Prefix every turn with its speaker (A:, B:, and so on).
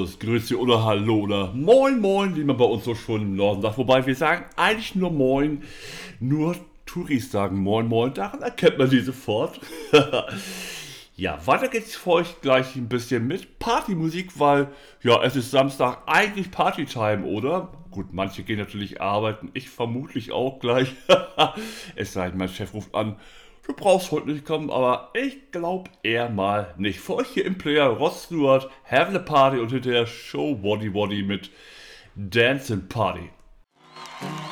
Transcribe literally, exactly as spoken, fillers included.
A: Servus, Grüße oder Hallo oder Moin Moin, wie man bei uns so schon im Norden sagt. Wobei wir sagen eigentlich nur Moin, nur Touris sagen Moin Moin, daran erkennt man die sofort. Ja, weiter geht's für euch gleich ein bisschen mit Partymusik, weil ja, es ist Samstag, eigentlich Partytime, oder? Gut, manche gehen natürlich arbeiten, ich vermutlich auch gleich. Es sei denn, mein Chef ruft an, du brauchst heute nicht kommen, aber ich glaube eher mal nicht. Für euch hier im Player Rod Stewart, Have a Party und hinterher Show Waddy Waddy mit Dancing Party.